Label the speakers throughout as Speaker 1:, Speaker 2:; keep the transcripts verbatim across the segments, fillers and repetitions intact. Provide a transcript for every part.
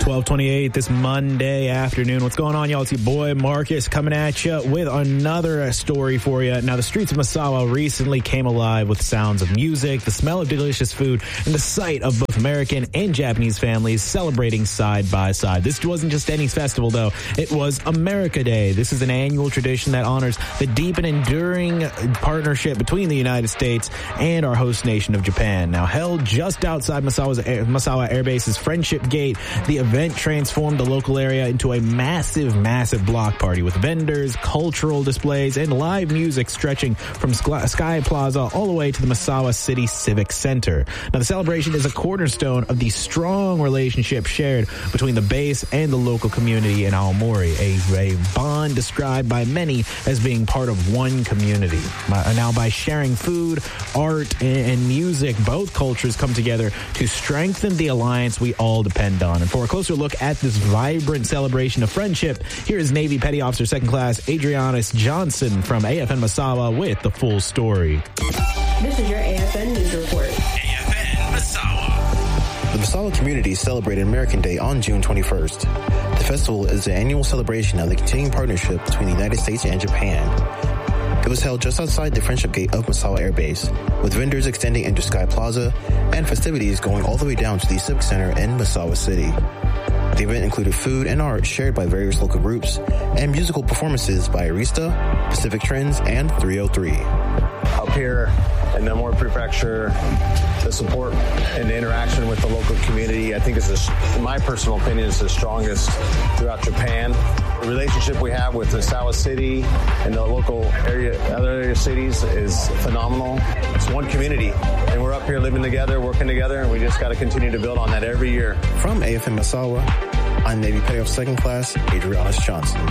Speaker 1: twelve twenty-eight this Monday afternoon. What's going on, y'all? It's your boy Marcus coming at you with another story for you. Now, the streets of Massawa recently came alive with sounds of music, the smell of delicious food, and the sight of both American and Japanese families celebrating side by side. This wasn't just any festival, though. It was America Day. This is an annual tradition that honors the deep and enduring partnership between the United States and our host nation of Japan. Now, held just outside Massawa's Air, Massawa Air Base's Friendship Gate, the event transformed the local area into a massive, massive block party with vendors, cultural displays, and live music stretching from Sky Plaza all the way to the Massawa City Civic Center. Now, the celebration is a cornerstone of the strong relationship shared between the base and the local community in Aomori, a, a bond described by many as being part of one community. Now, by sharing food, art, and music, both cultures come together to strengthen the alliance we all depend on. And for a closer look at this vibrant celebration of friendship, here is Navy Petty Officer Second Class Adrianus Johnson from A F N Massawa with the full story.
Speaker 2: This is your A F N News Report.
Speaker 3: A F N Massawa.
Speaker 4: The Massawa community celebrated American Day on June twenty-first. The festival is the annual celebration of the continuing partnership between the United States and Japan. It was held just outside the Friendship Gate of Massawa Air Base, with vendors extending into Sky Plaza and festivities going all the way down to the Civic Center in Massawa City. The event included food and art shared by various local groups and musical performances by Arista, Pacific Trends, and three oh three.
Speaker 5: Up here in the Aomori Prefecture, the support and the interaction with the local community, I think is, the, in my personal opinion, is the strongest throughout Japan. The relationship we have with Massawa City and the local area, other area cities is phenomenal. It's one community, and we're up here living together, working together, and we just got to continue to build on that every year.
Speaker 4: From A F N Massawa, I'm Navy Petty Officer Second Class Adrianus Johnson.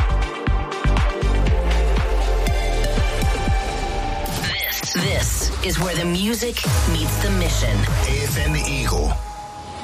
Speaker 3: This, this is where the music meets the mission. A F N The Eagle.